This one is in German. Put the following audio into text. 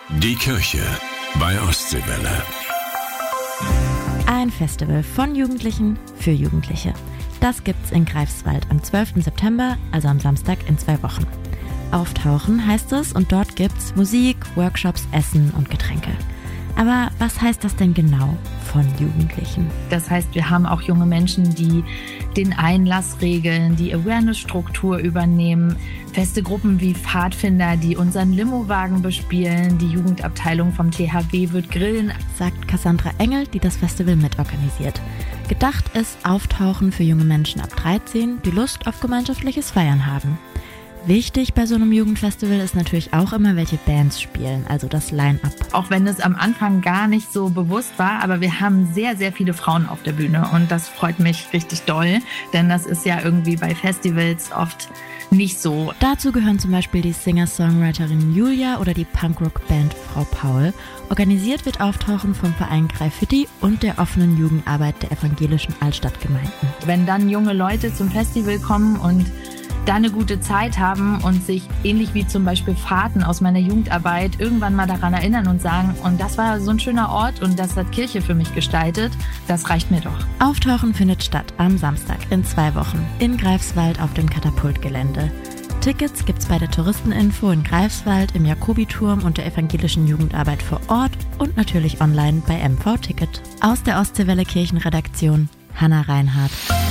Die Kirche bei Ostseewelle. Ein Festival von Jugendlichen für Jugendliche. Das gibt's in Greifswald am 12. September, also am Samstag in 2 Wochen. Auftauchen heißt es und dort gibt's Musik, Workshops, Essen und Getränke. Aber was heißt das denn genau von Jugendlichen? Das heißt, wir haben auch junge Menschen, die den Einlass regeln, die Awareness-Struktur übernehmen, feste Gruppen wie Pfadfinder, die unseren Limowagen bespielen, die Jugendabteilung vom THW wird grillen, sagt Cassandra Engel, die das Festival mitorganisiert. Gedacht ist Auftauchen für junge Menschen ab 13, die Lust auf gemeinschaftliches Feiern haben. Wichtig bei so einem Jugendfestival ist natürlich auch immer, welche Bands spielen, also das Line-Up. Auch wenn es am Anfang gar nicht so bewusst war, aber wir haben sehr, sehr viele Frauen auf der Bühne und das freut mich richtig doll, denn das ist ja irgendwie bei Festivals oft nicht so. Dazu gehören zum Beispiel die Singer-Songwriterin Julia oder die Punkrock-Band Frau Paul. Organisiert wird Auftauchen vom Verein Graffiti und der offenen Jugendarbeit der evangelischen Altstadtgemeinden. Wenn dann junge Leute zum Festival kommen und da eine gute Zeit haben und sich ähnlich wie zum Beispiel Fahrten aus meiner Jugendarbeit irgendwann mal daran erinnern und sagen, und das war so ein schöner Ort und das hat Kirche für mich gestaltet, das reicht mir doch. Auftauchen findet statt am Samstag in 2 Wochen in Greifswald auf dem Katapultgelände. Tickets gibt's bei der Touristeninfo in Greifswald, im Jakobiturm und der evangelischen Jugendarbeit vor Ort und natürlich online bei MV Ticket. Aus der Ostseewelle Kirchenredaktion, Hannah Reinhardt.